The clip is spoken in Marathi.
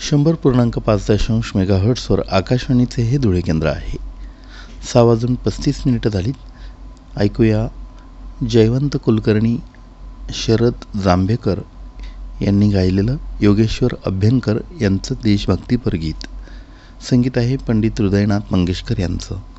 100.5 मेगाहर्ट्सवर आकाशवाणीचे हे धुळे केंद्र आहे. 6:35 झालीत. ऐकूया जयवंत कुलकर्णी, शरद जांभेकर यांनी गायलेलं योगेश्वर अभ्यंकर यांचं देशभक्तीपर गीत. संगीत आहे पंडित हृदयनाथ मंगेशकर यांचं.